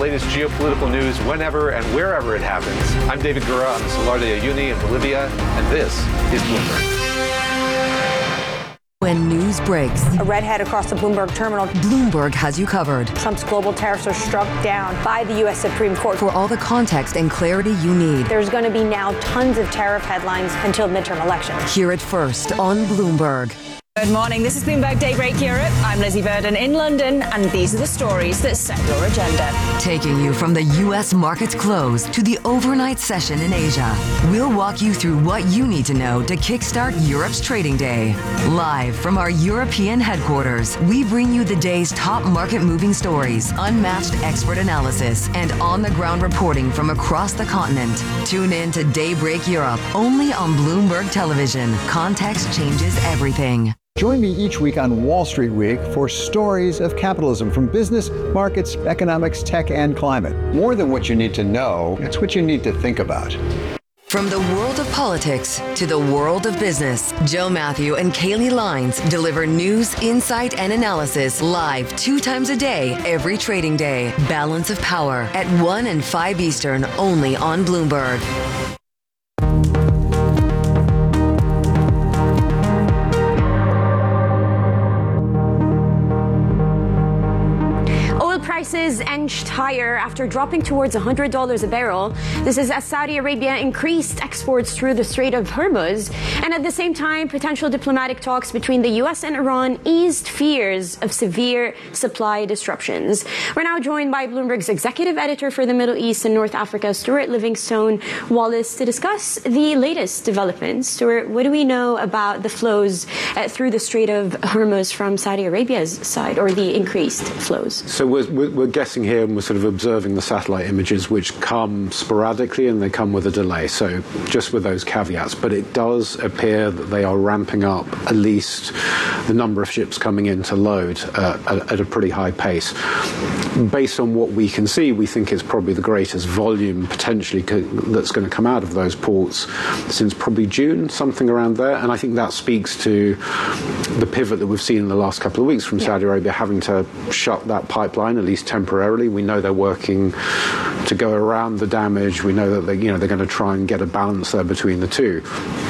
latest geopolitical news whenever and wherever it happens. I'm David Gura on the Salar de Uyuni in Bolivia, and this is Bloomberg. When news breaks, a redhead across the Bloomberg terminal. Bloomberg has you covered. Trump's global tariffs are struck down by the U.S. Supreme Court. For all the context and clarity you need, there's going to be now tons of tariff headlines until midterm elections. Hear it first on Bloomberg. Good morning. This is Bloomberg Daybreak Europe. I'm Lizzie Burden in London, and these are the stories that set your agenda. Taking you from the U.S. market's close to the overnight session in Asia, we'll walk you through what you need to know to kickstart Europe's trading day. Live from our European headquarters, we bring you the day's top market-moving stories, unmatched expert analysis, and on-the-ground reporting from across the continent. Tune in to Daybreak Europe, only on Bloomberg Television. Context changes everything. Join me each week on Wall Street Week for stories of capitalism from business, markets, economics, tech, and climate. More than what you need to know, it's what you need to think about. From the world of politics to the world of business, Joe Matthew and Kaylee Lines deliver news, insight, and analysis live 2 times a day, every trading day. Balance of Power at 1 and 5 Eastern, only on Bloomberg. Prices inched higher after dropping towards $100 a barrel. This is as Saudi Arabia increased exports through the Strait of Hormuz. And at the same time, potential diplomatic talks between the U.S. and Iran eased fears of severe supply disruptions. We're now joined by Bloomberg's executive editor for the Middle East and North Africa, Stuart Livingstone Wallace, to discuss the latest developments. Stuart, what do we know about the flows through the Strait of Hormuz from Saudi Arabia's side, or the increased flows? So we're guessing here, and we're sort of observing the satellite images, which come sporadically and they come with a delay. So just with those caveats, but it does appear that they are ramping up at least the number of ships coming in to load at a pretty high pace. Based on what we can see, we think it's probably the greatest volume potentially that's going to come out of those ports since probably June, something around there. And I think that speaks to the pivot that we've seen in the last couple of weeks from Saudi Arabia having to shut that pipeline, at least temporarily. We know they're working to go around the damage. We know that they're going to try and get a balance there between the two.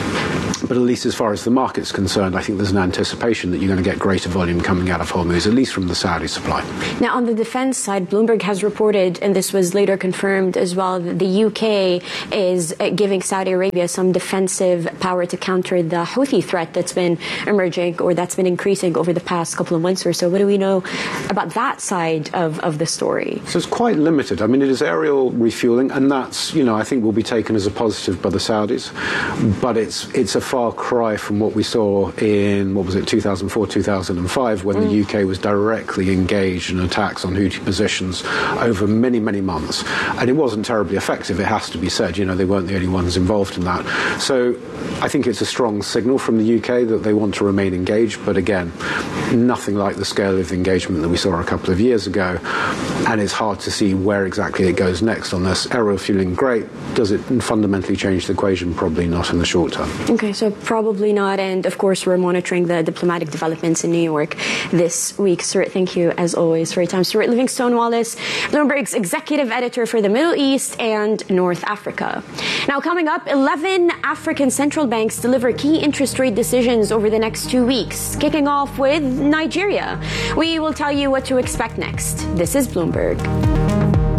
But at least as far as the market's concerned, I think there's an anticipation that you're going to get greater volume coming out of Hormuz, at least from the Saudi supply. Now, on the defense side, Bloomberg has reported, and this was later confirmed as well, that the UK is giving Saudi Arabia some defensive power to counter the Houthi threat that's been emerging, or that's been increasing over the past couple of months or so. What do we know about that side of the story? So it's quite limited. I mean, it is aerial refueling, and that's, I think will be taken as a positive by the Saudis. But it's a far cry from what we saw in, 2004, 2005, when the UK was directly engaged in attacks on Houthi positions over many, many months. And it wasn't terribly effective, it has to be said. They weren't the only ones involved in that. So I think it's a strong signal from the UK that they want to remain engaged. But again, nothing like the scale of the engagement that we saw a couple of years ago. And it's hard to see where exactly it goes next on this. Aerial fueling, great. Does it fundamentally change the equation? Probably not in the short term. Okay, so probably not. And of course, we're monitoring the diplomatic developments in New York this week. Stuart, thank you as always for your time. Stuart Livingstone Wallace, Bloomberg's executive editor for the Middle East and North Africa. Now, coming up, 11 African central banks deliver key interest rate decisions over the next 2 weeks, kicking off with Nigeria. We will tell you what to expect next. This is Bloomberg.